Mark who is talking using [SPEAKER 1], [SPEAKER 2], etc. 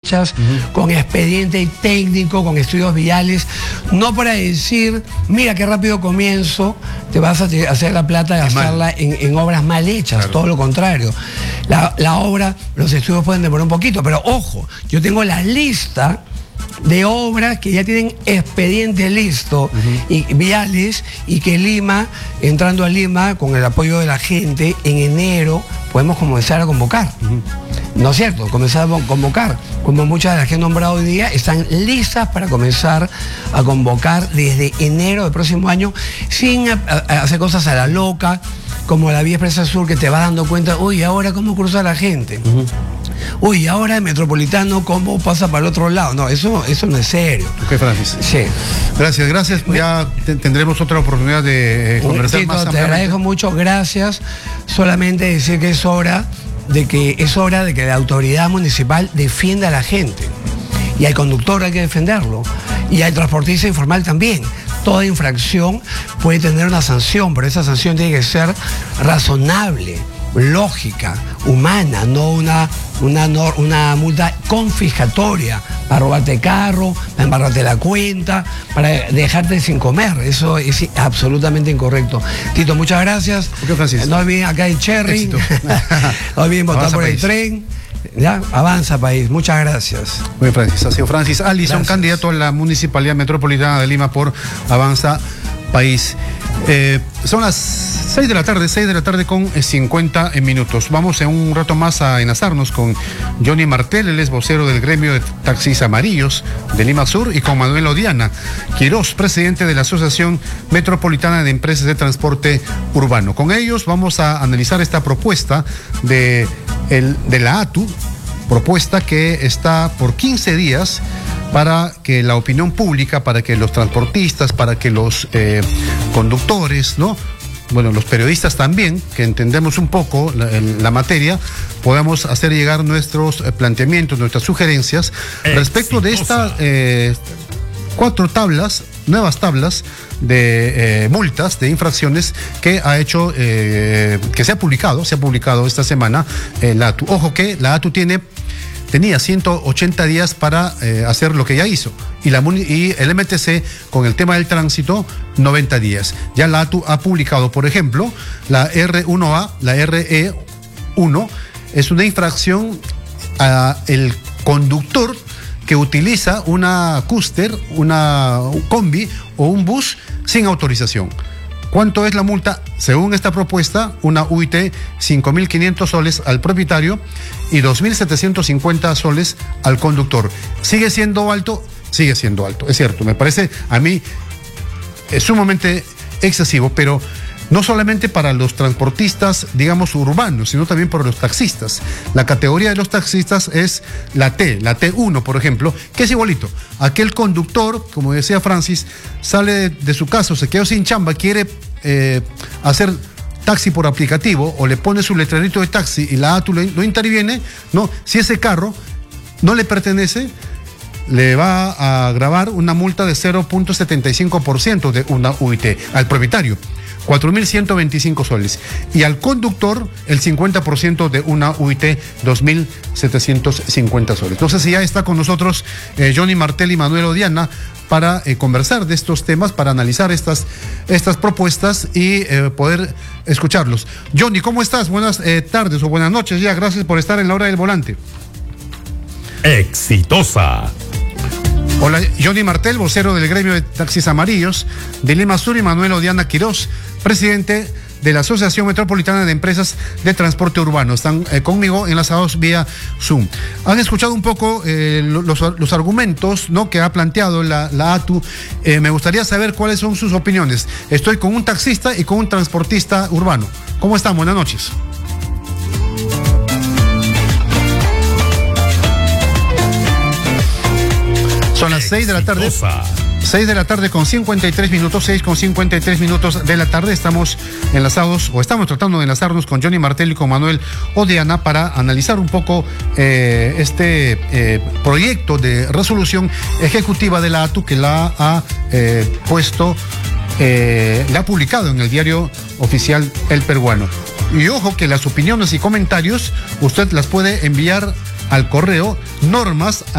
[SPEAKER 1] hechas, con expediente técnico, con estudios viales, no para decir, mira qué rápido comienzo, te vas a hacer la plata de gastarla en obras mal hechas, claro. Todo lo contrario. La obra, los estudios pueden demorar un poquito, pero ojo, yo tengo la lista de obras que ya tienen expediente listo y viales, y que Lima, entrando a Lima con el apoyo de la gente, en enero podemos comenzar a convocar. ¿No es cierto? Comenzar a convocar. Como muchas de las que he nombrado hoy día están listas para comenzar a convocar desde enero del próximo año, sin hacer cosas a la loca, como la Vía Expresa Sur, que te vas dando cuenta, uy, ahora cómo cruza la gente. Uy, ahora el Metropolitano, ¿cómo pasa para el otro lado? No, eso no es serio.
[SPEAKER 2] Ok, Francis.
[SPEAKER 1] Sí.
[SPEAKER 2] Gracias. Ya tendremos otra oportunidad de conversar más ampliamente.
[SPEAKER 1] Te agradezco mucho, gracias. Solamente decir que es hora de que la autoridad municipal defienda a la gente. Y al conductor hay que defenderlo. Y al transportista informal también. Toda infracción puede tener una sanción, pero esa sanción tiene que ser razonable, lógica, humana, no una multa confiscatoria para robarte el carro, para embarrarte la cuenta, para dejarte sin comer. Eso es absolutamente incorrecto. Tito, muchas gracias.
[SPEAKER 2] ¿Por qué, Francis?
[SPEAKER 1] No olviden acá el Cherry. No olviden votar por el tren. Ya, avanza país. Muchas gracias.
[SPEAKER 2] Muy bien, Francis. Ha sido Francis Allison, candidato a la Municipalidad Metropolitana de Lima por Avanza País. Son las 6 de la tarde con 50 minutos. Vamos en un rato más a enlazarnos con Johnny Martel, él es vocero del gremio de taxis amarillos de Lima Sur, y con Manuel Odiana Quiroz, presidente de la Asociación Metropolitana de Empresas de Transporte Urbano. Con ellos vamos a analizar esta propuesta de la ATU, propuesta que está por 15 días para que la opinión pública, para que los transportistas, para que los conductores, ¿no? Bueno, los periodistas también, que entendemos un poco la materia, podamos hacer llegar nuestros planteamientos, nuestras sugerencias respecto de estas 4 nuevas tablas de multas, de infracciones que ha hecho, que se ha publicado esta semana la ATU. Ojo que la ATU tenía 180 días para hacer lo que ya hizo, y el MTC con el tema del tránsito 90 días. Ya la ATU ha publicado, por ejemplo, la R1A, la RE1, es una infracción a el conductor que utiliza una Custer, una combi o un bus sin autorización. ¿Cuánto es la multa? Según esta propuesta, una UIT, 5.500 soles al propietario y 2.750 soles al conductor. ¿Sigue siendo alto? Sigue siendo alto, es cierto. Me parece a mí sumamente excesivo, pero no solamente para los transportistas, digamos, urbanos, sino también para los taxistas. La categoría de los taxistas es la T1, por ejemplo, que es igualito. Aquel conductor, como decía Francis, sale de su casa, se quedó sin chamba, quiere hacer taxi por aplicativo, o le pone su letrerito de taxi y la ATU lo interviene, ¿no? Si ese carro no le pertenece, le va a gravar una multa de 0.75% de una UIT al propietario, 4.125 soles, y al conductor el 50% de una UIT, 2.750 soles. No sé si ya está con nosotros Johnny Martel y Manuel Odiana para conversar de estos temas, para analizar estas propuestas y poder escucharlos. Johnny, ¿cómo estás? Buenas tardes o buenas noches ya. Gracias por estar en la hora del volante.
[SPEAKER 3] Exitosa.
[SPEAKER 2] Hola, Johnny Martel, vocero del gremio de taxis amarillos de Lima Sur, y Manuel Odiana Quiroz, presidente de la Asociación Metropolitana de Empresas de Transporte Urbano. Están conmigo enlazados vía Zoom. Han escuchado un poco los argumentos, ¿no?, que ha planteado la ATU. Me gustaría saber cuáles son sus opiniones. Estoy con un taxista y con un transportista urbano. ¿Cómo están? Buenas noches. Son las 6 de la tarde. 6 de la tarde con 53 minutos, 6 con 53 minutos de la tarde. Estamos enlazados, o estamos tratando de enlazarnos con Johnny Martel y con Manuel Odiana para analizar un poco este proyecto de resolución ejecutiva de la ATU, que la ha la ha publicado en el diario oficial El Peruano. Y ojo que las opiniones y comentarios usted las puede enviar al correo normas